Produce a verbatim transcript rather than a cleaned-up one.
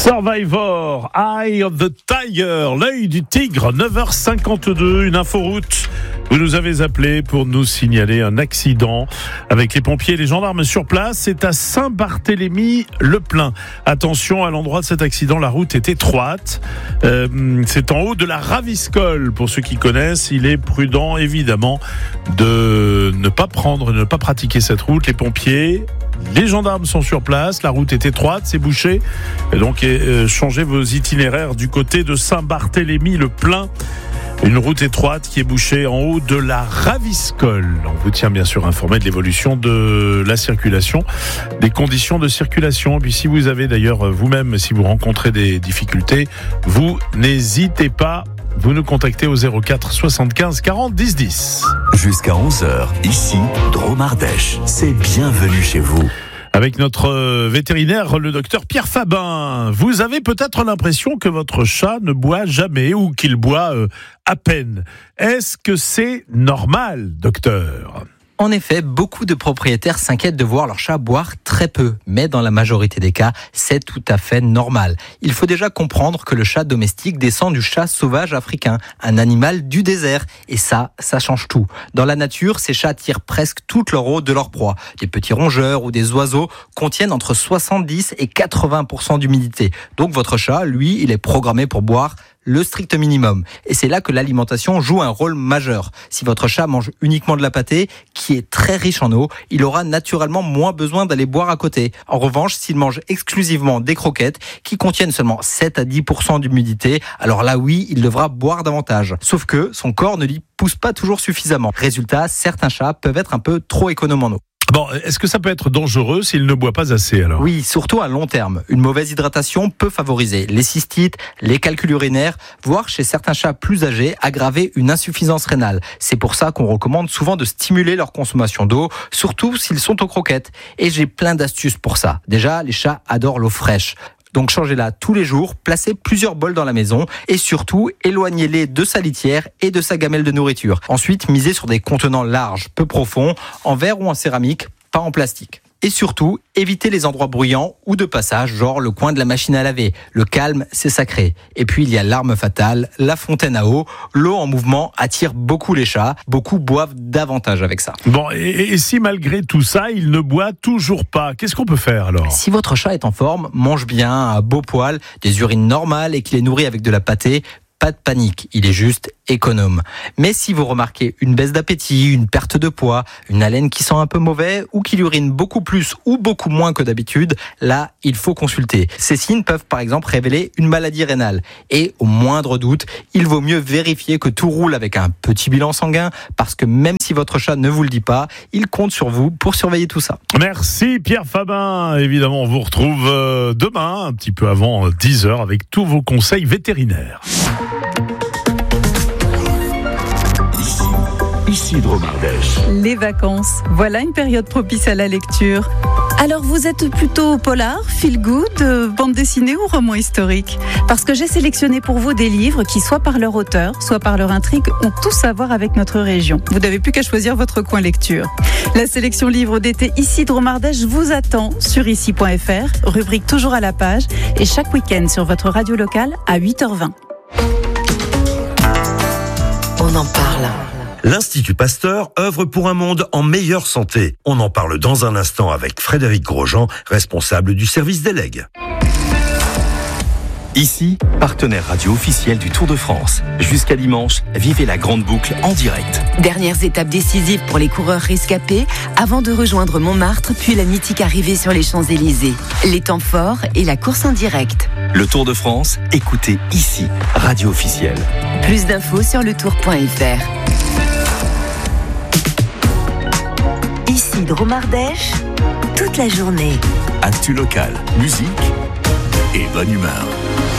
Survivor, Eye of the Tiger, l'œil du tigre, neuf heures cinquante-deux, une inforoute. Vous nous avez appelé pour nous signaler un accident avec les pompiers et les gendarmes sur place. C'est à Saint-Barthélemy-le-Plain. Attention, à l'endroit de cet accident, la route est étroite. Euh, c'est en haut de la Raviscole. Pour ceux qui connaissent, il est prudent, évidemment, de ne pas prendre, de ne pas pratiquer cette route. Les pompiers, les gendarmes sont sur place. La route est étroite, c'est bouché. Et donc, euh, changez vos itinéraires du côté de Saint-Barthélemy-le-Plain. Une route étroite qui est bouchée en haut de la Raviscole. On vous tient bien sûr informé de l'évolution de la circulation, des conditions de circulation. Et puis si vous avez d'ailleurs vous-même, si vous rencontrez des difficultés, vous n'hésitez pas, vous nous contactez au zéro quatre soixante-quinze quarante dix dix. Jusqu'à onze heures, ici, Dromardèche. C'est bienvenue chez vous. Avec notre vétérinaire, le docteur Pierre Fabin. Vous avez peut-être l'impression que votre chat ne boit jamais ou qu'il boit euh, à peine. Est-ce que c'est normal, docteur ? En effet, beaucoup de propriétaires s'inquiètent de voir leur chat boire très peu. Mais dans la majorité des cas, c'est tout à fait normal. Il faut déjà comprendre que le chat domestique descend du chat sauvage africain, un animal du désert. Et ça, ça change tout. Dans la nature, ces chats tirent presque toute leur eau de leur proie. Des petits rongeurs ou des oiseaux contiennent entre soixante-dix et quatre-vingts pour cent d'humidité. Donc votre chat, lui, il est programmé pour boire le strict minimum. Et c'est là que l'alimentation joue un rôle majeur. Si votre chat mange uniquement de la pâtée, qui est très riche en eau, il aura naturellement moins besoin d'aller boire à côté. En revanche, s'il mange exclusivement des croquettes, qui contiennent seulement sept à dix pour cent d'humidité, alors là oui, il devra boire davantage. Sauf que son corps ne lui pousse pas toujours suffisamment. Résultat, certains chats peuvent être un peu trop économes en eau. Bon, est-ce que ça peut être dangereux s'il ne boit pas assez alors ? Oui, surtout à long terme. Une mauvaise hydratation peut favoriser les cystites, les calculs urinaires, voire chez certains chats plus âgés, aggraver une insuffisance rénale. C'est pour ça qu'on recommande souvent de stimuler leur consommation d'eau, surtout s'ils sont aux croquettes. Et j'ai plein d'astuces pour ça. Déjà, les chats adorent l'eau fraîche. Donc changez-la tous les jours, placez plusieurs bols dans la maison et surtout éloignez-les de sa litière et de sa gamelle de nourriture. Ensuite, misez sur des contenants larges, peu profonds, en verre ou en céramique, pas en plastique. Et surtout, évitez les endroits bruyants ou de passage, genre le coin de la machine à laver. Le calme, c'est sacré. Et puis, il y a l'arme fatale, la fontaine à eau. L'eau en mouvement attire beaucoup les chats. Beaucoup boivent davantage avec ça. Bon, et, et si malgré tout ça, il ne boit toujours pas, qu'est-ce qu'on peut faire alors ? Si votre chat est en forme, mange bien, à beau poil, des urines normales et qu'il est nourri avec de la pâtée, pas de panique, il est juste économe. Mais si vous remarquez une baisse d'appétit, une perte de poids, une haleine qui sent un peu mauvais ou qu'il urine beaucoup plus ou beaucoup moins que d'habitude, là, il faut consulter. Ces signes peuvent par exemple révéler une maladie rénale. Et au moindre doute, il vaut mieux vérifier que tout roule avec un petit bilan sanguin parce que même si votre chat ne vous le dit pas, il compte sur vous pour surveiller tout ça. Merci Pierre Fabin. Évidemment, on vous retrouve demain, un petit peu avant dix heures, avec tous vos conseils vétérinaires. Ici Dromardèche. Les vacances, voilà une période propice à la lecture. Alors vous êtes plutôt polar, feel good, bande dessinée ou roman historique ? Parce que j'ai sélectionné pour vous des livres qui, soit par leur auteur, soit par leur intrigue, ont tous à voir avec notre région. Vous n'avez plus qu'à choisir votre coin lecture. La sélection livre d'été Ici Dromardèche vous attend sur ici point f r, rubrique toujours à la page, et chaque week-end sur votre radio locale à huit heures vingt. On en parle. L'Institut Pasteur œuvre pour un monde en meilleure santé. On en parle dans un instant avec Frédéric Grosjean, responsable du service des legs. Ici, partenaire radio officiel du Tour de France. Jusqu'à dimanche, vivez la grande boucle en direct. Dernières étapes décisives pour les coureurs rescapés avant de rejoindre Montmartre, puis la mythique arrivée sur les Champs-Élysées. Les temps forts et la course en direct. Le Tour de France, écoutez ici, radio officielle. Plus d'infos sur le tour point f r. Ici Dromardèche, toute la journée. Actu local, musique et bonne humeur.